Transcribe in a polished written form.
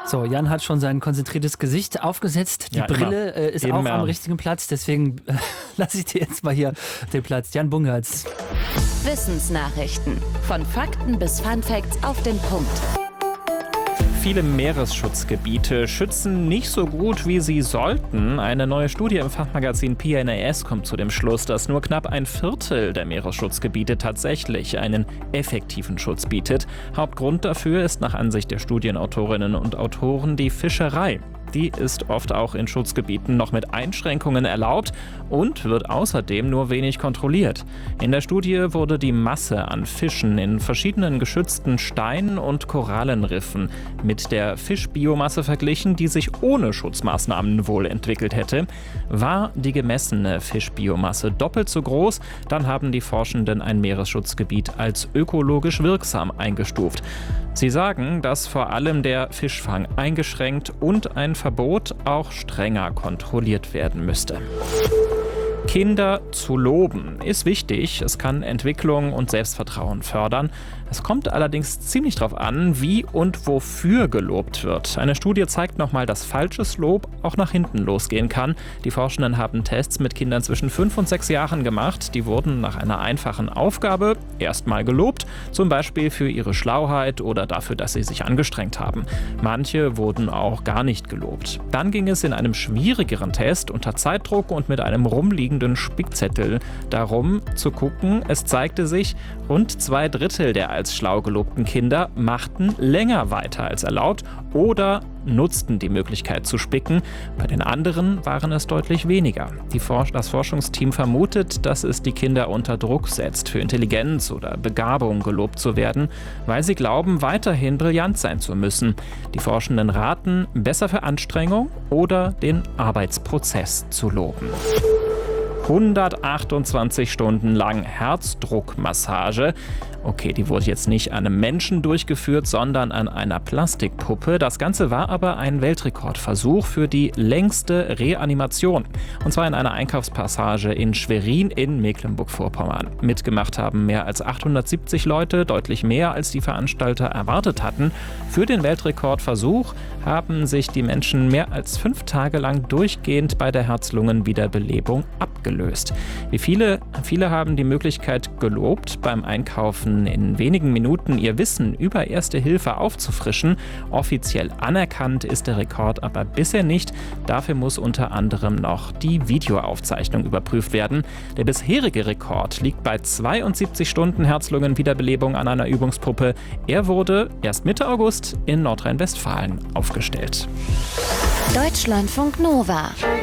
So, Jan hat schon sein konzentriertes Gesicht aufgesetzt. Die Brille ist auch am richtigen Platz. Deswegen lasse ich dir jetzt mal hier den Platz. Jan Bungertz. Wissensnachrichten. Von Fakten bis Funfacts auf den Punkt. Viele Meeresschutzgebiete schützen nicht so gut, wie sie sollten. Eine neue Studie im Fachmagazin PNAS kommt zu dem Schluss, dass nur knapp ein Viertel der Meeresschutzgebiete tatsächlich einen effektiven Schutz bietet. Hauptgrund dafür ist nach Ansicht der Studienautorinnen und Autoren die Fischerei. Die ist oft auch in Schutzgebieten noch mit Einschränkungen erlaubt und wird außerdem nur wenig kontrolliert. In der Studie wurde die Masse an Fischen in verschiedenen geschützten Stein- und Korallenriffen mit der Fischbiomasse verglichen, die sich ohne Schutzmaßnahmen wohl entwickelt hätte. War die gemessene Fischbiomasse doppelt so groß, dann haben die Forschenden ein Meeresschutzgebiet als ökologisch wirksam eingestuft. Sie sagen, dass vor allem der Fischfang eingeschränkt und ein Verbot auch strenger kontrolliert werden müsste. Kinder zu loben ist wichtig. Es kann Entwicklung und Selbstvertrauen fördern. Es kommt allerdings ziemlich darauf an, wie und wofür gelobt wird. Eine Studie zeigt nochmal, dass falsches Lob auch nach hinten losgehen kann. Die Forschenden haben Tests mit Kindern zwischen 5 und 6 Jahren gemacht. Die wurden nach einer einfachen Aufgabe erstmal gelobt, zum Beispiel für ihre Schlauheit oder dafür, dass sie sich angestrengt haben. Manche wurden auch gar nicht gelobt. Dann ging es in einem schwierigeren Test unter Zeitdruck und mit einem rumliegenden Spickzettel darum zu gucken. Es zeigte sich, rund 2/3 der als schlau gelobten Kinder machten länger weiter als erlaubt oder nutzten die Möglichkeit zu spicken. Bei den anderen waren es deutlich weniger. Das Forschungsteam vermutet, dass es die Kinder unter Druck setzt, für Intelligenz oder Begabung gelobt zu werden, weil sie glauben, weiterhin brillant sein zu müssen. Die Forschenden raten, besser für Anstrengung oder den Arbeitsprozess zu loben. 128 Stunden lang Herzdruckmassage. Okay, die wurde jetzt nicht an einem Menschen durchgeführt, sondern an einer Plastikpuppe. Das Ganze war aber ein Weltrekordversuch für die längste Reanimation. Und zwar in einer Einkaufspassage in Schwerin in Mecklenburg-Vorpommern. Mitgemacht haben mehr als 870 Leute, deutlich mehr als die Veranstalter erwartet hatten. Für den Weltrekordversuch haben sich die Menschen mehr als 5 Tage lang durchgehend bei der Herz-Lungen-Wiederbelebung abgelöst. Viele haben die Möglichkeit gelobt, beim Einkaufen in wenigen Minuten ihr Wissen über Erste Hilfe aufzufrischen. Offiziell anerkannt ist der Rekord aber bisher nicht. Dafür muss unter anderem noch die Videoaufzeichnung überprüft werden. Der bisherige Rekord liegt bei 72 Stunden Herz-Lungen-Wiederbelebung an einer Übungspuppe. Er wurde erst Mitte August in Nordrhein-Westfalen aufgestellt. Deutschlandfunk Nova